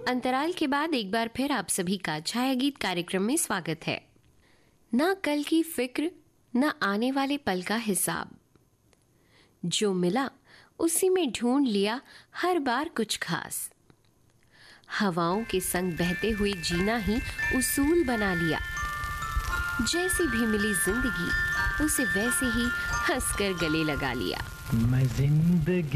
अंतराल के बाद एक बार फिर आप सभी का छाया गीत कार्यक्रम में स्वागत है। ना कल की फिक्र, ना आने वाले पल का हिसाब, जो मिला उसी में ढूंढ लिया हर बार कुछ खास। हवाओं के संग बहते हुए जीना ही उसूल बना लिया। जैसी भी मिली जिंदगी उसे वैसे ही हंसकर गले लगा लिया। मैं जिंदगी